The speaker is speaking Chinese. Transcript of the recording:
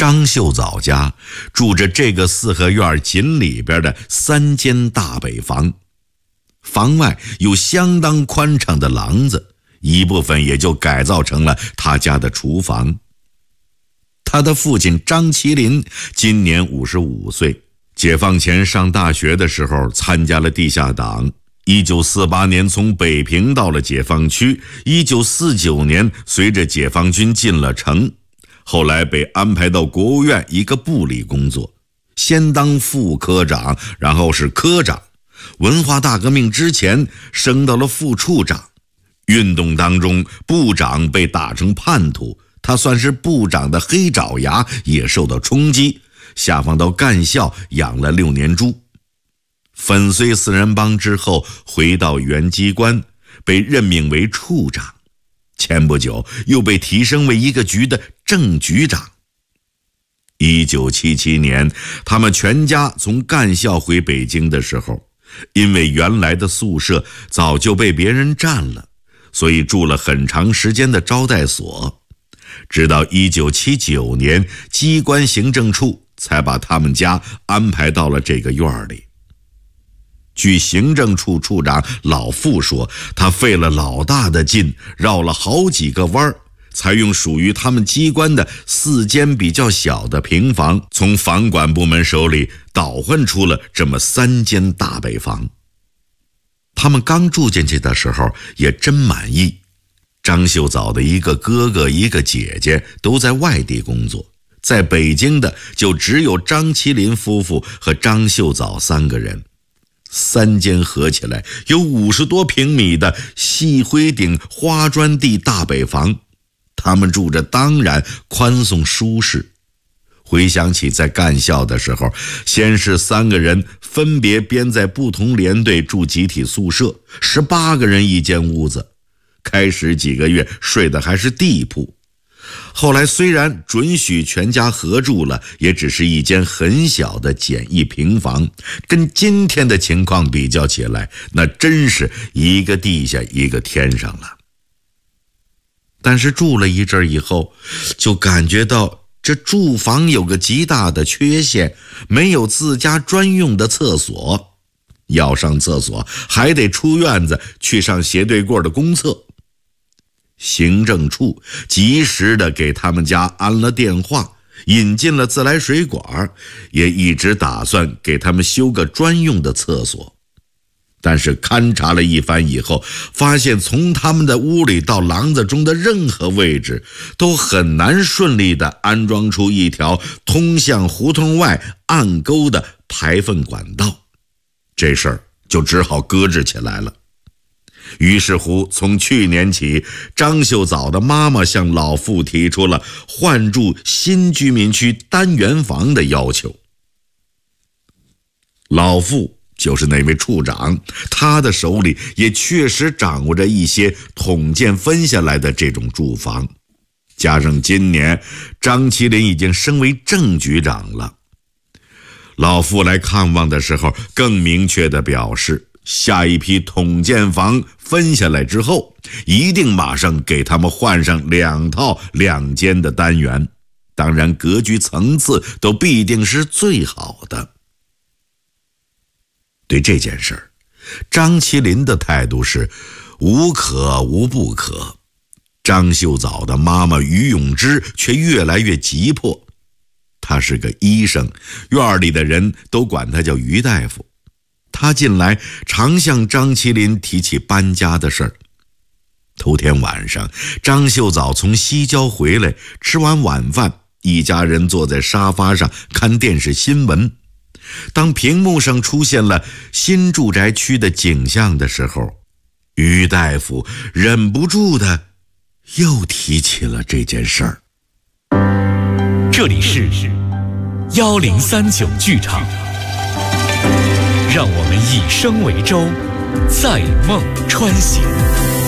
张秀藻家住着这个四合院紧里边的3间大北房，房外有相当宽敞的廊子，一部分也就改造成了他家的厨房。他的父亲张麒麟今年55岁，解放前上大学的时候参加了地下党，1948年从北平到了解放区，1949年随着解放军进了城，后来被安排到国务院一个部里工作，先当副科长，然后是科长，文化大革命之前升到了副处长。运动当中部长被打成叛徒，他算是部长的黑爪牙，也受到冲击，下放到干校养了6年猪。粉碎四人帮之后回到原机关，被任命为处长，前不久又被提升为一个局的正局长。1977年他们全家从干校回北京的时候，因为原来的宿舍早就被别人占了，所以住了很长时间的招待所，直到1979年机关行政处才把他们家安排到了这个院里。据行政处处长老傅说，他费了老大的劲，绕了好几个弯儿，才用属于他们机关的4间比较小的平房，从房管部门手里倒换出了这么3间大北房。他们刚住进去的时候也真满意。张秀藻的一个哥哥一个姐姐都在外地工作，在北京的就只有张麒麟夫妇和张秀藻3个人。3间合起来有50多平米的细灰顶花砖地大北房，他们住着当然宽松舒适。回想起在干校的时候，先是3个人分别编在不同连队住集体宿舍，18个人一间屋子，开始几个月睡的还是地铺，后来虽然准许全家合住了，也只是一间很小的简易平房，跟今天的情况比较起来，那真是一个地下一个天上了。但是住了一阵以后，就感觉到这住房有个极大的缺陷，没有自家专用的厕所，要上厕所还得出院子去上斜对过的公厕。行政处及时地给他们家安了电话，引进了自来水管，也一直打算给他们修个专用的厕所。但是勘察了一番以后，发现从他们的屋里到廊子中的任何位置都很难顺利地安装出一条通向胡同外暗沟的排粪管道，这事儿就只好搁置起来了。于是乎，从去年起，张秀藻的妈妈向老傅提出了换住新居民区单元房的要求。老傅就是那位处长，他的手里也确实掌握着一些统建分下来的这种住房，加上今年张麒麟已经升为正局长了，老傅来看望的时候更明确地表示，下一批统建房分下来之后，一定马上给他们换上2套2间的单元，当然格局层次都必定是最好的。对这件事儿，张麒麟的态度是无可无不可。张秀藻的妈妈于永芝却越来越急迫。他是个医生，院里的人都管他叫于大夫。他近来常向张麒麟提起搬家的事儿。头天晚上，张秀藻从西郊回来，吃完晚饭，一家人坐在沙发上看电视新闻。当屏幕上出现了新住宅区的景象的时候，于大夫忍不住的又提起了这件事儿。 这里是1039剧场，让我们以声为舟，载梦穿行。